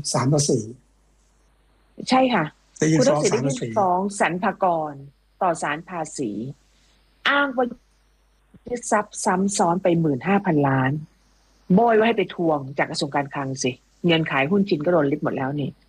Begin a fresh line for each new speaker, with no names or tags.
3-4
ใช่ค่ะ
ได้ยื่
คุ
นฟ้อง
ณทักษิณได้ยื่น
3-4
ฟ้องสรรพากรต่อศาลภาษีอ้างว่ายึดทรัพย์ซ้ำซ้อนไป15,000 ล้านโบยว่าให้ไปทวงจากกระทรวงการคลังสิเงินขายหุ้นจีนก็โดนริบหมดแล้วนี่